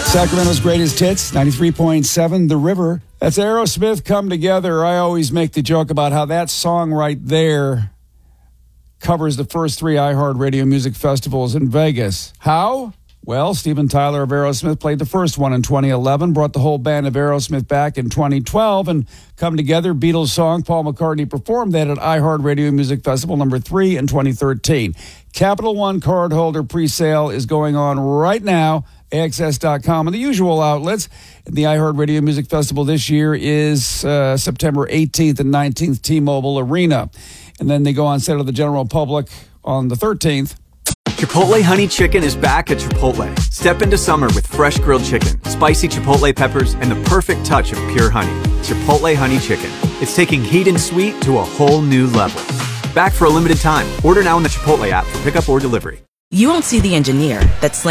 Sacramento's greatest hits, 93.7 The River. That's Aerosmith, Come Together. I always make the joke about how that song right there covers the first 3 iHeartRadio music festivals in Vegas. How? Well, Steven Tyler of Aerosmith played the first one in 2011, brought the whole band of Aerosmith back in 2012, and Come Together, Beatles song, Paul McCartney performed that at iHeartRadio Music Festival number 3 in 2013. Capital One cardholder presale is going on right now, AXS.com, and the usual outlets. The iHeartRadio Music Festival this year is September 18th and 19th, T-Mobile Arena. And then they go on sale to the general public on the 13th. Chipotle Honey Chicken is back at Chipotle. Step into summer with fresh grilled chicken, spicy Chipotle peppers, and the perfect touch of pure honey. Chipotle Honey Chicken. It's taking heat and sweet to a whole new level. Back for a limited time. Order now in the Chipotle app for pickup or delivery. You won't see the engineer that's